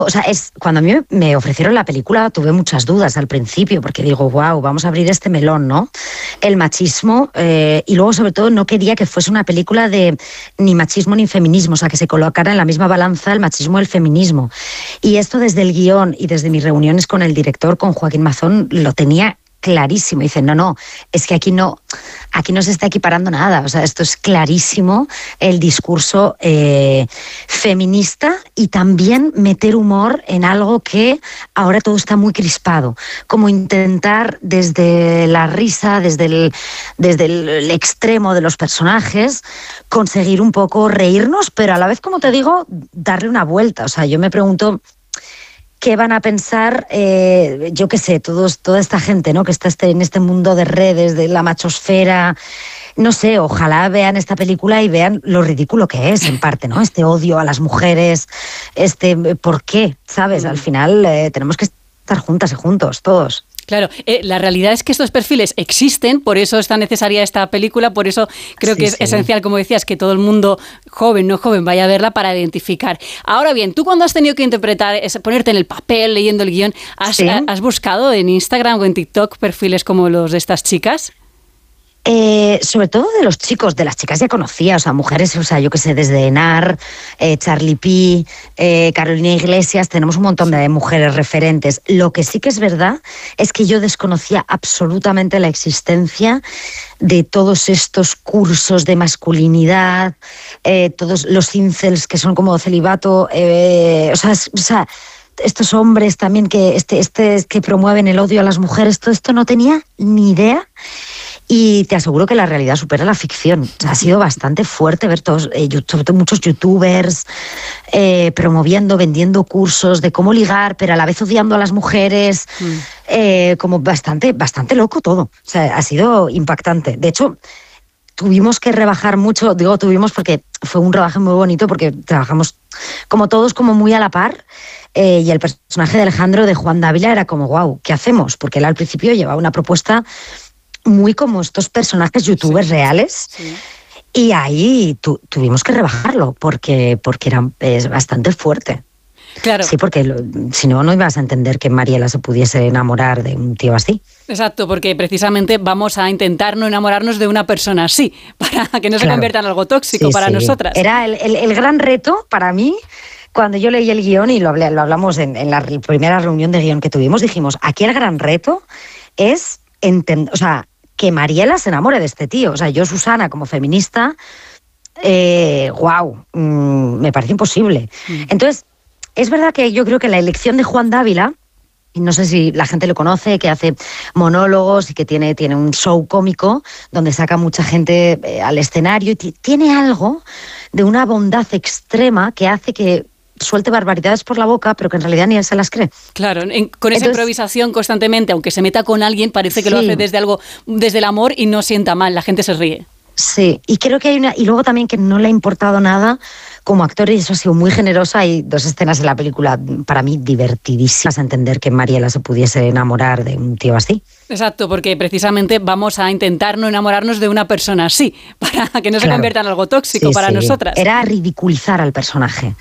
O sea, cuando a mí me ofrecieron la película tuve muchas dudas al principio, porque digo, wow, vamos a abrir este melón, ¿no? El machismo, y luego sobre todo no quería que fuese una película de ni machismo ni feminismo, o sea, que se colocara en la misma balanza el machismo y el feminismo. Y esto desde el guión y desde mis reuniones con el director, con Joaquín Mazón, lo tenía clarísimo. Dicen, no, es que aquí no se está equiparando nada. O sea, esto es clarísimo, el discurso feminista, y también meter humor en algo que ahora todo está muy crispado. Como intentar desde la risa, desde el extremo de los personajes, conseguir un poco reírnos, pero a la vez, como te digo, darle una vuelta. O sea, yo me pregunto ¿qué van a pensar, yo qué sé, toda esta gente, ¿no?, que está en este mundo de redes, de la machosfera? No sé, ojalá vean esta película y vean lo ridículo que es, en parte, ¿no? Este odio a las mujeres, ¿por qué? ¿Sabes? Al final tenemos que estar juntas y juntos, todos. Claro, la realidad es que estos perfiles existen, por eso es tan necesaria esta película, por eso creo que es esencial, como decías, que todo el mundo, joven, no joven, vaya a verla para identificar. Ahora bien, tú cuando has tenido que interpretar, ponerte en el papel, leyendo el guión, ¿has buscado en Instagram o en TikTok perfiles como los de estas chicas? Sobre todo de los chicos, de las chicas ya conocía, o sea, mujeres, o sea, yo qué sé, desde Enar, Charlie P, Carolina Iglesias, tenemos un montón de mujeres referentes. Lo que sí que es verdad es que yo desconocía absolutamente la existencia de todos estos cursos de masculinidad, todos los incels que son como celibato, o sea, estos hombres también que promueven el odio a las mujeres, todo esto no tenía ni idea. Y te aseguro que la realidad supera la ficción. O sea, ha sido bastante fuerte ver todos, sobre todo muchos youtubers promoviendo, vendiendo cursos de cómo ligar, pero a la vez odiando a las mujeres. Como bastante loco todo. O sea, ha sido impactante. De hecho, tuvimos que rebajar mucho, digo tuvimos porque fue un rodaje muy bonito, porque trabajamos como todos como muy a la par. Y el personaje de Alejandro, de Juan Dávila, era como, wow, ¿qué hacemos? Porque él al principio llevaba una propuesta muy como estos personajes youtubers reales. Sí. Y ahí tuvimos que rebajarlo porque es bastante fuerte. Claro. Sí, porque si no ibas a entender que Mariela se pudiese enamorar de un tío así. Exacto, porque precisamente vamos a intentar no enamorarnos de una persona así, para que no se convierta en algo tóxico para nosotras. Era el gran reto para mí. Cuando yo leí el guión, y lo hablamos en la primera reunión de guión que tuvimos, dijimos, aquí el gran reto es entender, o sea, que Mariela se enamore de este tío. O sea, yo, Susana, como feminista, me parece imposible. Entonces, es verdad que yo creo que la elección de Juan Dávila, y no sé si la gente lo conoce, que hace monólogos y que tiene un show cómico donde saca mucha gente al escenario, y tiene algo de una bondad extrema que hace que suelte barbaridades por la boca, pero que en realidad ni él se las cree. Claro, con esa improvisación constantemente, aunque se meta con alguien, parece que lo hace desde el amor y no sienta mal, la gente se ríe. Sí, y creo que y luego también que no le ha importado nada como actor, y eso ha sido muy generosa. Hay 2 escenas en la película para mí divertidísimas, a entender que Mariela se pudiese enamorar de un tío así. Exacto, porque precisamente vamos a intentar no enamorarnos de una persona así, para que no se convierta en algo tóxico para nosotras. Era ridiculizar al personaje.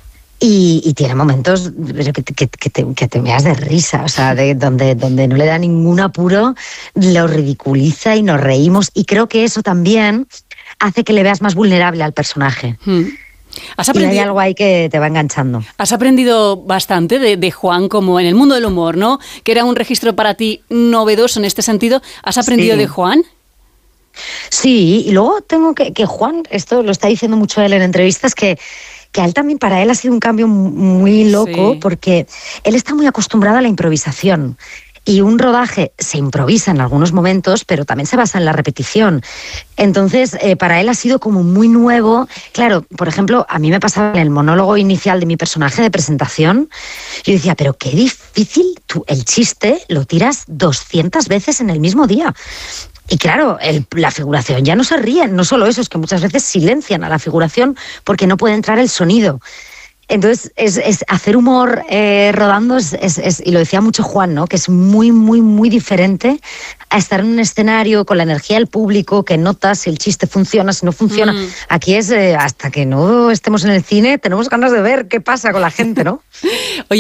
Y tiene momentos que te meas de risa, o sea, donde no le da ningún apuro, lo ridiculiza y nos reímos. Y creo que eso también hace que le veas más vulnerable al personaje. Y hay algo ahí que te va enganchando. Has aprendido bastante de Juan, como en el mundo del humor, ¿no? Que era un registro para ti novedoso en este sentido. ¿Has aprendido de Juan? Sí, y luego tengo que Juan, esto lo está diciendo mucho él en entrevistas, que a él también, para él ha sido un cambio muy loco, porque él está muy acostumbrado a la improvisación. Y un rodaje se improvisa en algunos momentos, pero también se basa en la repetición. Entonces, para él ha sido como muy nuevo. Claro, por ejemplo, a mí me pasaba en el monólogo inicial de mi personaje de presentación, yo decía, pero qué difícil, tú el chiste lo tiras 200 veces en el mismo día. Y claro, la figuración ya no se ríen, no solo eso, es que muchas veces silencian a la figuración porque no puede entrar el sonido. Entonces, es hacer humor rodando, y lo decía mucho Juan, ¿no?, que es muy, muy, muy diferente a estar en un escenario con la energía del público, que notas si el chiste funciona, si no funciona. Aquí es, hasta que no estemos en el cine, tenemos ganas de ver qué pasa con la gente, ¿no? Oye,